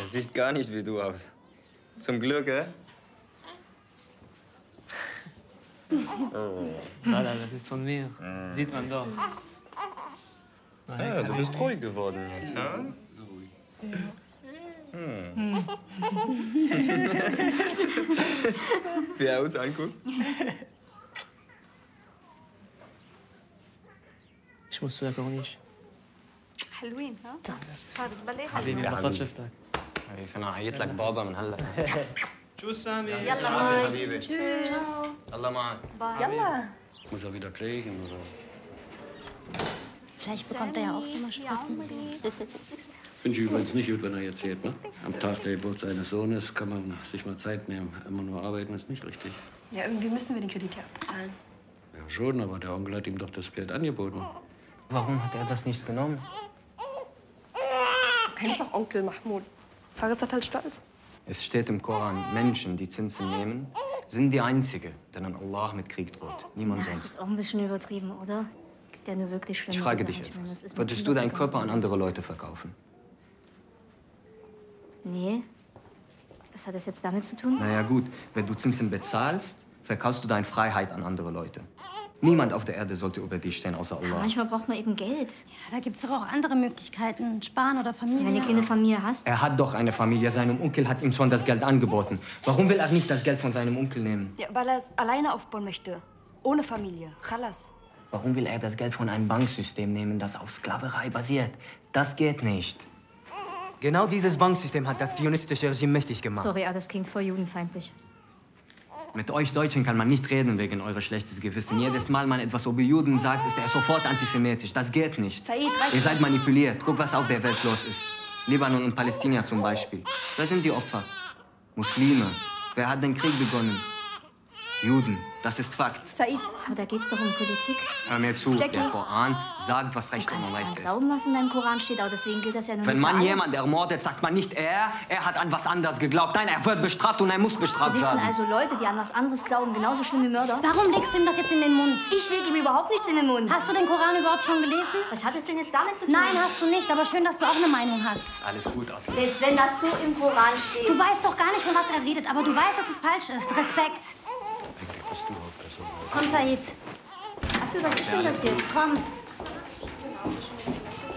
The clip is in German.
Das sieht gar nicht wie du aus. Zum Glück, Oh. Nein, das ist von mir. Sieht man doch. Ja, du bist ruhig geworden jetzt, ja? Wie er aus anguckt? Ich muss zu Corniche. حلوين ها؟ هذا زبالة حبيبي انبسطت شفتك. حبيبي انا عيط لك بابا من هلا. Tschüss, Sami. يلا Ciao, باي. حبيبي. Tschüss. الله معك. يلا. Muss er wieder kriegen oder? Vielleicht bekommt er ja auch Sommersprossen. Finde ich übrigens nicht gut, wenn er jetzt erzählt, ne? Am Tag der Geburt seines Sohnes kann man sich mal Zeit nehmen. Immer nur arbeiten ist nicht richtig. Ja, irgendwie müssen wir den Kredit ja abbezahlen. Ja, schon, aber der Onkel hat ihm doch das Geld angeboten. Warum hat er das nicht genommen? Du kennst doch Onkel Mahmoud. Faris hat halt stolz. Es steht im Koran, Menschen, die Zinsen nehmen, sind die Einzige, denen Allah mit Krieg droht. Niemand Das sonst. ist auch ein bisschen übertrieben, oder? Gibt ja nur wirklich schlimme Ich frage Sachen. dich Ich meine, das etwas. ist Würdest mit du deinen Kindern Körper an so. andere Leute verkaufen? Nee. Was hat das jetzt damit zu tun? Na ja, gut. Wenn du Zinsen bezahlst, verkaufst du deine Freiheit an andere Leute. Niemand auf der Erde sollte über dich stehen, außer Allah. Manchmal braucht man eben Geld. Ja, da gibt's doch auch andere Möglichkeiten. Sparen oder Familie. Wenn du genau. keine Familie hast. Er hat doch eine Familie. Seinem Onkel hat ihm schon das Geld angeboten. Warum will er nicht das Geld von seinem Onkel nehmen? Ja, weil er es alleine aufbauen möchte. Ohne Familie. Khalas. Warum will er das Geld von einem Banksystem nehmen, das auf Sklaverei basiert? Das geht nicht. Genau dieses Banksystem hat das zionistische Regime mächtig gemacht. Sorry, aber das klingt voll judenfeindlich. Mit euch Deutschen kann man nicht reden wegen eurer schlechtes Gewissen. Jedes Mal, man etwas über Juden sagt, ist er sofort antisemitisch. Das geht nicht. Said, reicht. Ihr seid manipuliert. Guck, was auf der Welt los ist. Libanon und Palästina zum Beispiel. Wer sind die Opfer? Muslime. Wer hat den Krieg begonnen? Juden. Das ist Fakt. Said. Aber da geht's doch um Politik. Hör mir zu. Jackie. Der Koran sagt, was recht Du und kannst unrecht dran ist. glauben, was in deinem Koran steht, aber deswegen gilt das ja nur Wenn nicht für man alle. jemanden ermordet, sagt man nicht er hat an was anderes geglaubt. Nein, er wird bestraft und er muss Für bestraft dich sind werden. also Leute, die an was anderes glauben, genauso schlimm wie Mörder. Warum legst du ihm das jetzt in den Mund? Ich lege ihm überhaupt nichts in den Mund. Hast du den Koran überhaupt schon gelesen? Was hat es denn jetzt damit zu tun? Nein, hast du nicht, aber schön, dass du auch eine Meinung hast. Alles gut, Asli. Selbst wenn das so im Koran steht. Du weißt doch gar nicht, von was er redet, aber du weißt, dass es falsch ist. Respekt. Eigentlich bist du auch besser. Komm, Said. Asli, was ist denn das jetzt? Komm.